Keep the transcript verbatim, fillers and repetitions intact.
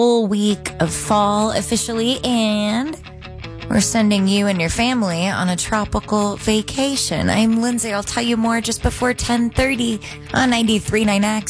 full week of fall officially, and we're sending you and your family on a tropical vacation. I'm Lindsay. I'll tell you more just before ten thirty on ninety-three point nine X.